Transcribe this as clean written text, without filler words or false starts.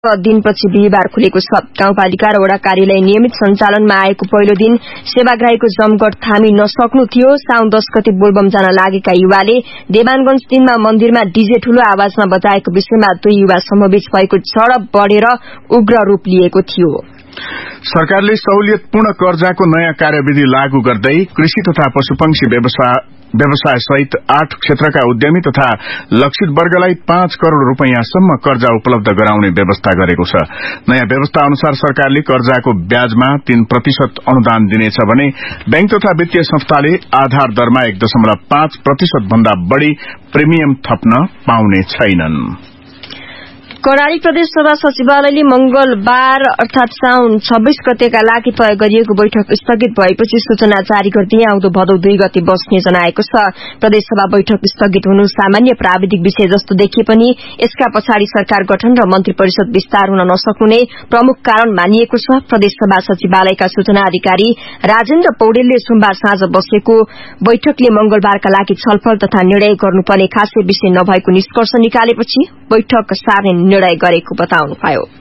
दिनपछि बिहिबार खुलेको छ। गाउँपालिका र वडा कार्यालय नियमित सञ्चालनमा आएको पहिलो दिन सेवाग्राहीको जमघट थामी नसक्नु थियो। साउन 10 गते बोलबम जान लागेका युवाले देवानगंज 3 मा मन्दिरमा डीजे ठूलो आवाजमा बजाएको विषयमा दुई युवा समूहबीच भएको झडप बढ़ेर उग्र रूप लिएको थियो। सरकारले सहुलियतपूर्ण कर्जाको नयाँ कार्यविधि लागू गर्दै कृषि तथा पशुपक्षी व्यवसाय सहित 8 क्षेत्रका उद्यमी तथा लक्षित वर्गलाई 5 करोड़ रूपैयाँसम्म कर्जा उपलब्ध गराउने व्यवस्था गरेको छ। नयाँ व्यवस्था अनुसार सरकारले कर्जाको ब्याजमा 3% अनुदान दिनेछ भने बैंक तथा वित्तीय संस्थाले आधार दरमा 1.5% भन्दा बढ़ी प्रिमियम थप्न पाउने छैनन्। कर्णाली प्रदेश सभा सचिवालयले मंगलबार अर्थात साउन 26 गतेका लागि तय गरिएको बैठक स्थगित भएपछि सूचना जारी गर्दै आउँदो भदौ 2 गते बस्ने जनाएको छ। प्रदेश सभा बैठक स्थगित हुनु सामान्य प्राविधिक विषय जस्तो देखिए पनि यसका पछाडि सरकार गठन र मन्त्री परिषद विस्तार हुन नसक्नु नै प्रमुख कारण मानिएको छ। प्रदेश सभा सचिवालयका सूचना अधिकारी राजेन्द्र पौडेलले सोमबार साँझ बसेको बैठकले मंगलबारका लागि छलफल तथा निर्णय गर्नुपर्ने खासै विषय नभएको निष्कर्ष निकालेपछि बैठक सार्ने निर्णय गरेको बताउनुभयो।